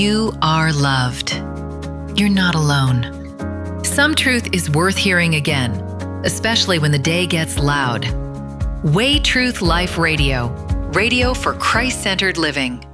You are loved. You're not alone. Some truth is worth hearing again, especially when the day gets loud. Way Truth Life Radio, radio for Christ-centered living.